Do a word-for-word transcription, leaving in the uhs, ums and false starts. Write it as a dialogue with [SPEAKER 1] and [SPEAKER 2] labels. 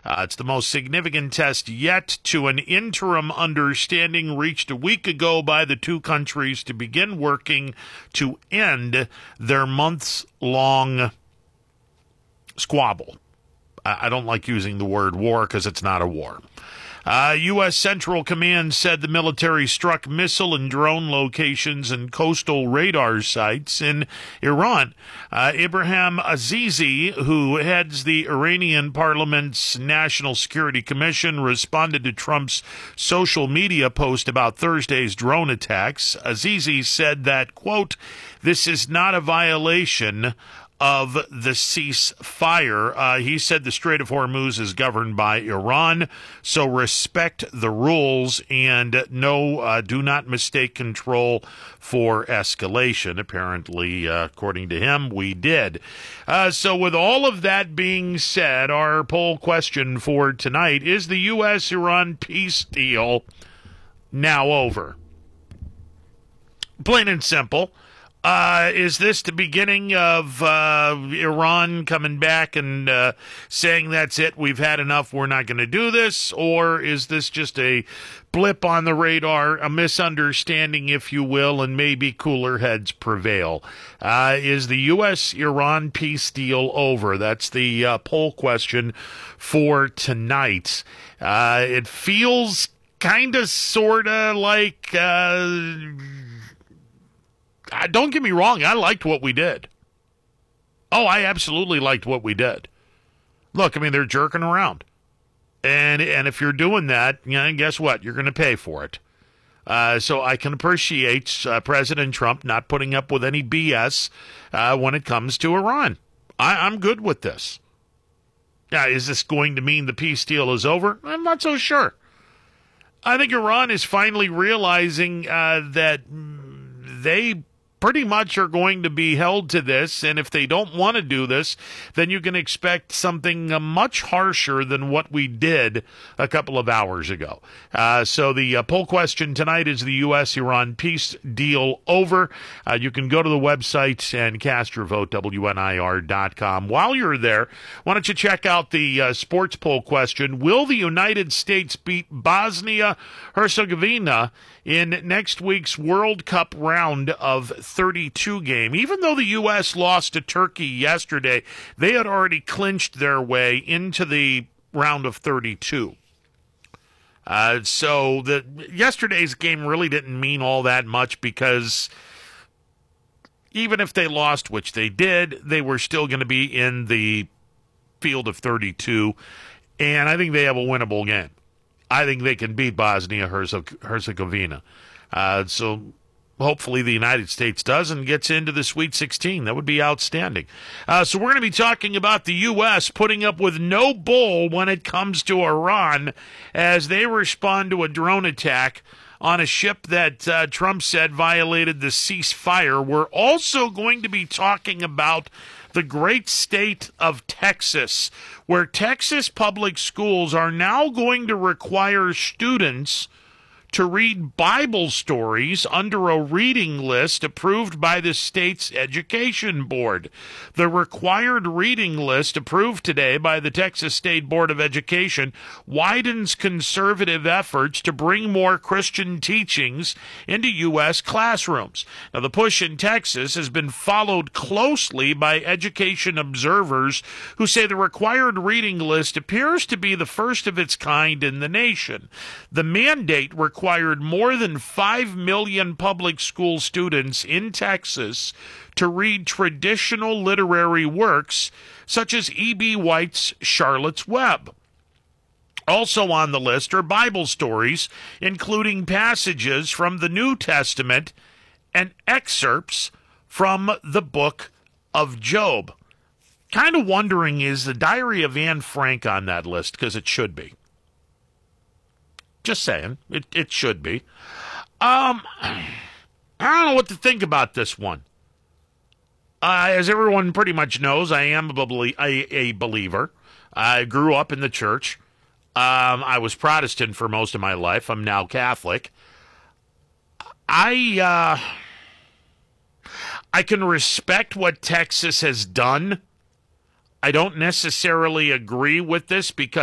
[SPEAKER 1] Uh, it's the most significant test yet to an interim understanding reached a week ago by the two countries to begin working to end their months-long squabble. I don't like using the word war because it's not a war. Uh, U S. Central Command said the military struck missile and drone locations and coastal radar sites in Iran. Uh, Ibrahim Azizi, who heads the Iranian Parliament's National Security Commission, responded to Trump's social media post about Thursday's drone attacks. Azizi said that, quote, "This is not a violation of the ceasefire." Uh, he said the Strait of Hormuz is governed by Iran, so respect the rules and no, uh, do not mistake control for escalation. Apparently, uh, according to him, we did. Uh, so with all of that being said, our poll question for tonight is the U S Iran peace deal now over? Plain and simple. Uh, is this the beginning of uh, Iran coming back and uh, saying that's it, we've had enough, we're not going to do this? Or is this just a blip on the radar, a misunderstanding, if you will, and maybe cooler heads prevail? Uh, is the U S Iran peace deal over? That's the uh, poll question for tonight. Uh, it feels kind of, sort of like... Uh, Don't get me wrong, I liked what we did. Oh, I absolutely liked what we did. Look, I mean, they're jerking around. And and if you're doing that, you know, guess what? You're going to pay for it. Uh, so I can appreciate uh, President Trump not putting up with any B S uh, when it comes to Iran. I, I'm good with this. Now, is this going to mean the peace deal is over? I'm not so sure. I think Iran is finally realizing uh, that they pretty much are going to be held to this, and if they don't want to do this, then you can expect something uh, much harsher than what we did a couple of hours ago. Uh, so the uh, poll question tonight is the U S Iran peace deal over? Uh, you can go to the website and cast your vote, W N I R dot com. While you're there, why don't you check out the uh, sports poll question? Will the United States beat Bosnia-Herzegovina in next week's World Cup round of thirty-two game? Even though the U S lost to Turkey yesterday, they had already clinched their way into the round of thirty-two. Uh, so the yesterday's game really didn't mean all that much because even if they lost, which they did, they were still going to be in the field of thirty-two, and I think they have a winnable game. I think they can beat Bosnia-Herzegovina. Uh, so hopefully the United States does and gets into the Sweet sixteen. That would be outstanding. Uh, so we're going to be talking about the U S putting up with no bull when it comes to Iran as they respond to a drone attack on a ship that uh, Trump said violated the ceasefire. We're also going to be talking about the great state of Texas, where Texas public schools are now going to require students to read Bible stories under a reading list approved by the state's education board. The required reading list approved today by the Texas State Board of Education widens conservative efforts to bring more Christian teachings into U S classrooms. Now, the push in Texas has been followed closely by education observers who say the required reading list appears to be the first of its kind in the nation. The mandate requires required more than five million public school students in Texas to read traditional literary works such as E B. White's Charlotte's Web. Also on the list are Bible stories, including passages from the New Testament and excerpts from the book of Job. Kind of wondering, is the Diary of Anne Frank on that list? Because it should be. Just saying, it it should be. Um, I don't know what to think about this one. Uh, as everyone pretty much knows, I am a, belie- a, a believer. I grew up in the church. Um, I was Protestant for most of my life. I'm now Catholic. I uh, I can respect what Texas has done. I don't necessarily agree with this because